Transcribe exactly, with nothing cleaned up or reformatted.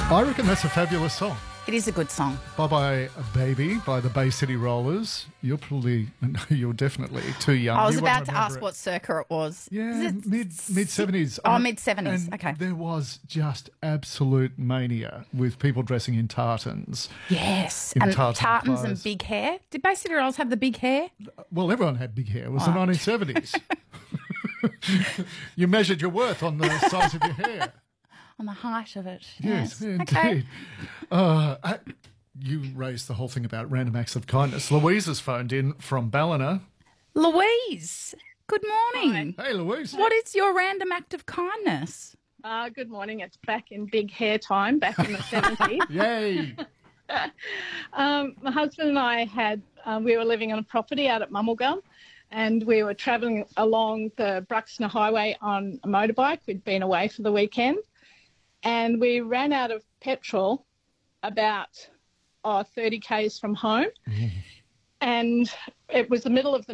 I reckon that's a fabulous song. It is a good song. Bye Bye Baby by the Bay City Rollers. You're probably, you're definitely too young. I was You won't about to remember ask it. what circa it was. Yeah, Is it mid mid seventies. Oh, mid seventies. Okay. There was just absolute mania with people dressing in tartans. Yes, In and tartan tartans clothes. and big hair. Did Bay City Rollers have the big hair? Well, everyone had big hair. It was Oh. the nineteen seventies. You measured your worth on the size of your hair. On the height of it. Yes, Yes. indeed. Okay. Uh, I- you raised the whole thing about random acts of kindness. Louise has phoned in from Ballina. Louise, good morning. Hey, Louise. What is your random act of kindness? Uh, good morning. It's back in big hair time, back in the seventies. Yay. Um, my husband and I had, um, we were living on a property out at Mummulgum, and we were travelling along the Bruxner Highway on a motorbike. We'd been away for the weekend, and we ran out of petrol about oh, thirty kays from home, and it was the middle of the